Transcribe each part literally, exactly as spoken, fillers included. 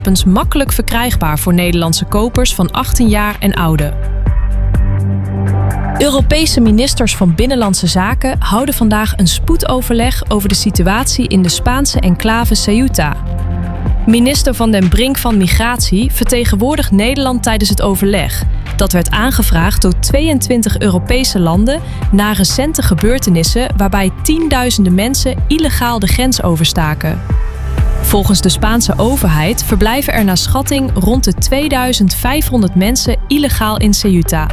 wapens makkelijk verkrijgbaar voor Nederlandse kopers van achttien jaar en ouder. Europese ministers van Binnenlandse Zaken houden vandaag een spoedoverleg over de situatie in de Spaanse enclave Ceuta. Minister Van den Brink van Migratie vertegenwoordigt Nederland tijdens het overleg. Dat werd aangevraagd door tweeëntwintig Europese landen na recente gebeurtenissen waarbij tienduizenden mensen illegaal de grens overstaken. Volgens de Spaanse overheid verblijven er naar schatting rond de tweeduizend vijfhonderd mensen illegaal in Ceuta.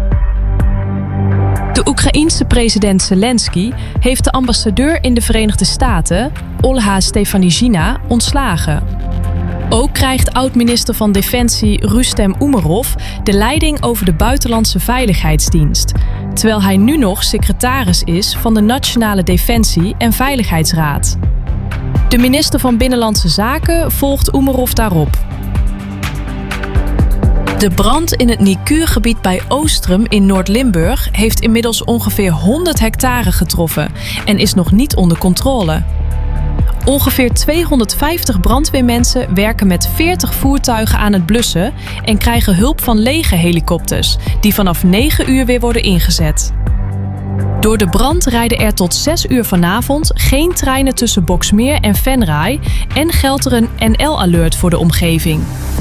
De Oekraïense president Zelensky heeft de ambassadeur in de Verenigde Staten, Olha Stefanishyna, ontslagen. Ook krijgt oud-minister van Defensie Rustem Umerov de leiding over de buitenlandse veiligheidsdienst, terwijl hij nu nog secretaris is van de Nationale Defensie- en Veiligheidsraad. De minister van Binnenlandse Zaken volgt Umerov daarop. De brand in het Nykuurgebied bij Oostrum in Noord-Limburg heeft inmiddels ongeveer honderd hectare getroffen en is nog niet onder controle. Ongeveer tweehonderdvijftig brandweermensen werken met veertig voertuigen aan het blussen en krijgen hulp van legerhelikopters, die vanaf negen uur weer worden ingezet. Door de brand rijden er tot zes uur vanavond geen treinen tussen Boxmeer en Venray en geldt er een N L-alert voor de omgeving.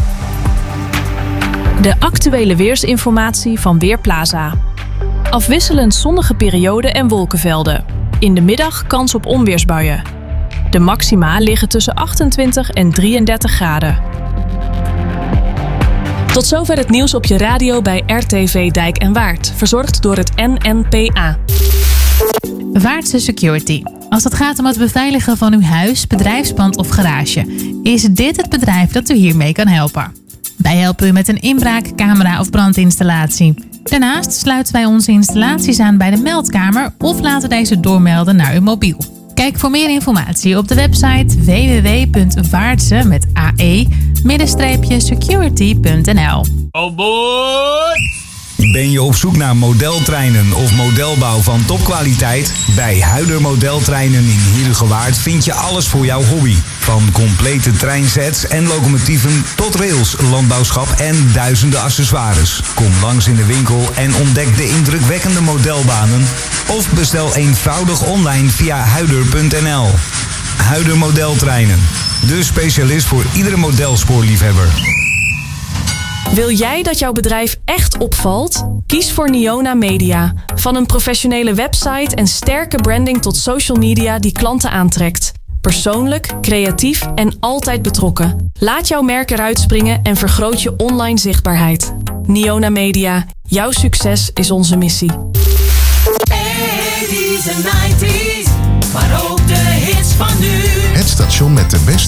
De actuele weersinformatie van Weerplaza. Afwisselend zonnige perioden en wolkenvelden. In de middag kans op onweersbuien. De maxima liggen tussen achtentwintig en drieëndertig graden. Tot zover het nieuws op je radio bij R T V Dijk en Waard. Verzorgd door het N N P A. Vaartse Security. Als het gaat om het beveiligen van uw huis, bedrijfspand of garage, is dit het bedrijf dat u hiermee kan helpen. Wij helpen u met een inbraak, camera of brandinstallatie. Daarnaast sluiten wij onze installaties aan bij de meldkamer of laten deze doormelden naar uw mobiel. Kijk voor meer informatie op de website w w w punt vaartse met a e security punt n l. Oh boy! Ben je op zoek naar modeltreinen of modelbouw van topkwaliteit? Bij Huider Modeltreinen in Heerhugowaard vind je alles voor jouw hobby. Van complete treinsets en locomotieven tot rails, landbouwschap en duizenden accessoires. Kom langs in de winkel en ontdek de indrukwekkende modelbanen. Of bestel eenvoudig online via huider punt n l. Huider Modeltreinen, de specialist voor iedere modelspoorliefhebber. Wil jij dat jouw bedrijf echt opvalt? Kies voor Niona Media. Van een professionele website en sterke branding tot social media die klanten aantrekt. Persoonlijk, creatief en altijd betrokken. Laat jouw merk eruit springen en vergroot je online zichtbaarheid. Niona Media. Jouw succes is onze missie. eighties en nineties, maar ook de hits van nu. Het station met de beste